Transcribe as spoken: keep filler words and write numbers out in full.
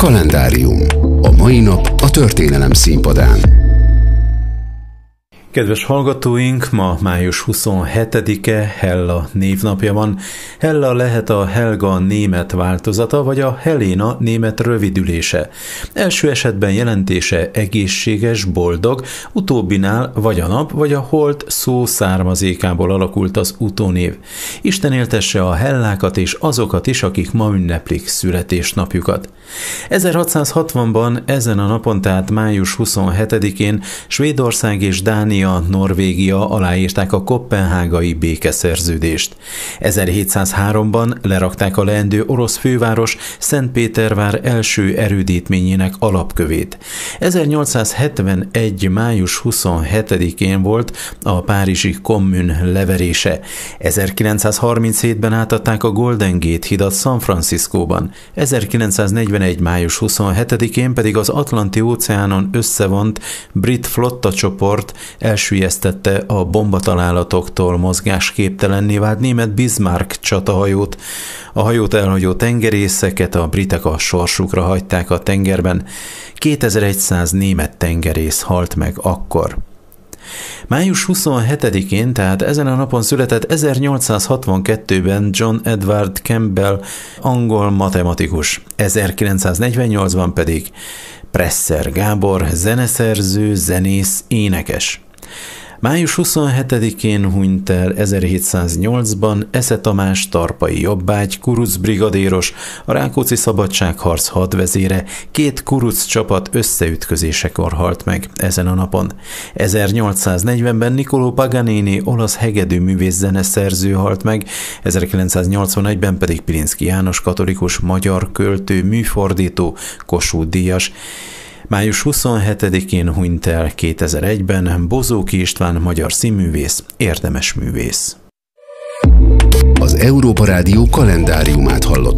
Kalendárium. A mai nap a történelem színpadán. Kedves hallgatóink, ma május huszonhetedike, Hella névnapja van. Hella lehet a Helga német változata, vagy a Helena német rövidülése. Első esetben jelentése egészséges, boldog, utóbbinál vagy a nap, vagy a hold szó származékából alakult az utónév. Isten éltesse a Hellákat és azokat is, akik ma ünneplik születésnapjukat. ezerhatszázhatvanban ezen a napon, tehát május huszonhetedikén Svédország és Dánia, Norvégia aláírták a koppenhágai békeszerződést. ezerhétszázháromban lerakták a leendő orosz főváros Szentpétervár első erődítményének alapkövét. ezernyolcszázhetvenegy. május huszonhetedikén volt a párizsi kommun leverése. ezerkilencszázharminchétben átadták a Golden Gate hidat San Franciscóban. ezerkilencszáznegyvenegy. május huszonhetedikén pedig az Atlanti-óceánon összevont brit flottacsoport elsüllyesztette a bombatalálatoktól mozgásképtelenné vált német Bismarck csatahajót. A hajót elhagyó tengerészeket a britek a sorsukra hagyták a tengerben. kétezer-száz német tengerész halt meg akkor. május huszonhetedikén, tehát ezen a napon született ezernyolcszázhatvankettőben John Edward Campbell, angol matematikus. ezerkilencszáznegyvennyolcban pedig Presser Gábor, zeneszerző, zenész, énekes. május huszonhetedikén hunyt el ezerhétszáznyolcban Esze Tamás, tarpai jobbágy, kuruc brigadéros, a Rákóczi szabadságharc hadvezére. Két kuruc csapat összeütközésekor halt meg ezen a napon. ezernyolcszáznegyvenben Niccolò Paganini, olasz hegedűművész zeneszerző halt meg, ezerkilencszáznyolcvanegyben pedig Pilinszky János, katolikus magyar költő, műfordító, Kossuth-díjas. május huszonhetedikén hunyt el kétezer-egyben Bozóki István, magyar színművész, érdemes művész. Az Európa Rádió kalendáriumát hallott.